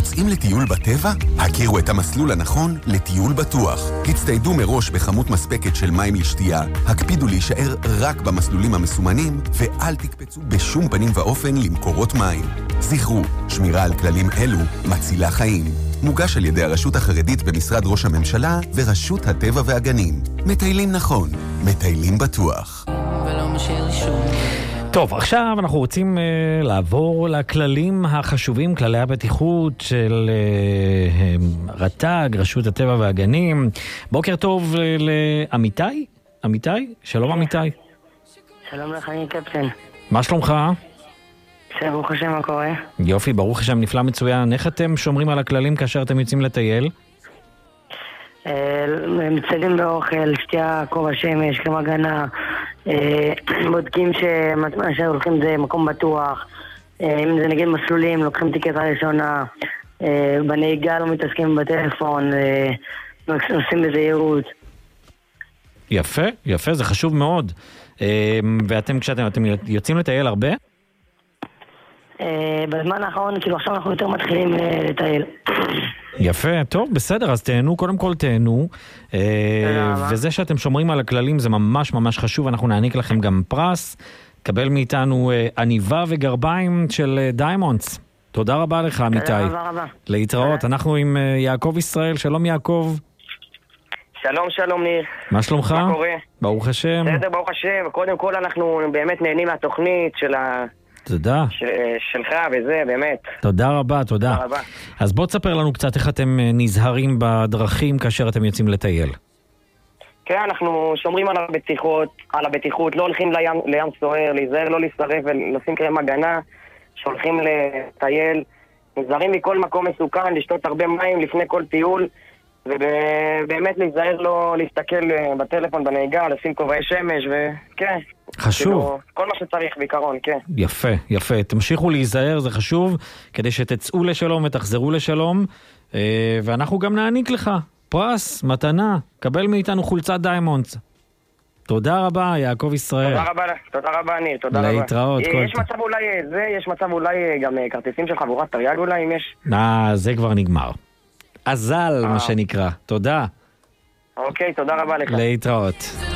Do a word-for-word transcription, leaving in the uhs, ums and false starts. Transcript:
יוצאים לטיול בטבע? הכירו את המסלול הנכון לטיול בטוח. הצטיידו מראש בכמות מספקת של מים לשתייה, הקפידו להישאר רק במסלולים המסומנים, ואל תקפצו בשום פנים ואופן למקורות מים. זכרו, שמירה על כללים אלו מצילה חיים. מוגש על ידי הרשות החרדית במשרד ראש הממשלה ורשות הטבע והגנים. מטיילים נכון, מטיילים בטוח. ולא משאיר שום. טוב, עכשיו אנחנו רוצים uh, לעבור לכללים החשובים, כללי הבטיחות של uh, רט"ג, רשות הטבע והגנים. בוקר טוב uh, לאמיתי? אמיתי? שלום אמיתי. שלום לך, אני קפטן. מה שלומך? בסדר, ברוך השם, מה קורה? יופי, ברוך השם, נפלא מצוין. איך אתם שומרים על הכללים כאשר אתם יוצאים לטייל? מציידים באוכל, שתייה, כובע שמש, קרם הגנה, בודקים שמה שהולכים זה מקום בטוח, אם זה נגיד מסלולים, לוקחים טיקט ראשונה, בנהיגה לא מתעסקים בטלפון, עושים בזהירות. יפה, יפה, זה חשוב מאוד. ואתם כשאתם אתם יוצאים לטייל הרבה? בזמן האחרון, כאילו עכשיו אנחנו יותר מתחילים לטייל. יפה, טוב, בסדר, אז תהנו, קודם כל תהנו, וזה שאתם שומרים על הכללים זה ממש ממש חשוב, אנחנו נעניק לכם גם פרס, קבל מאיתנו עניבה וגרביים של דיימונדס. תודה רבה לך, אמיתי. תודה רבה רבה. להתראות, אנחנו עם יעקב ישראל, שלום יעקב. שלום, שלום ניר. מה שלומך? מה קורה? ברוך השם. בסדר, ברוך השם, קודם כל אנחנו באמת נהנים מהתוכנית של ה... תודה. ש... שלך וזה, באמת. תודה רבה, תודה. תודה רבה. אז בוא תספר לנו קצת איך אתם נזהרים בדרכים כאשר אתם יוצאים לטייל. כן, אנחנו שומרים על הבטיחות, על הבטיחות, לא הולכים לים, לים סוער, להיזהר, לא להסתרף ולשים קרם הגנה, שהולכים לטייל, נזהרים מכל מקום מסוכן, לשתות הרבה מים לפני כל טיול, ובאמת להיזהר לא להסתכל בטלפון בנהיגה, לשים כובעי שמש, וכן. חשוב. כאילו, כל מה שצריך בעיקרון, כן. יפה, יפה. תמשיכו להיזהר, זה חשוב, כדי שתצאו לשלום ותחזרו לשלום, ואנחנו גם נעניק לך פרס, מתנה, קבל מאיתנו חולצת דיימונדס. תודה רבה, יעקב ישראל. תודה רבה, תודה רבה, ניר, תודה רבה. להתראות. יש מצב אולי, זה, יש מצב אולי גם כרטיסים של חבורת תרי"ג אולי, אם יש? אה, זה כבר נגמר. אזל, מה שנקרא. תודה. אוקיי, תודה רבה לך. להתראות.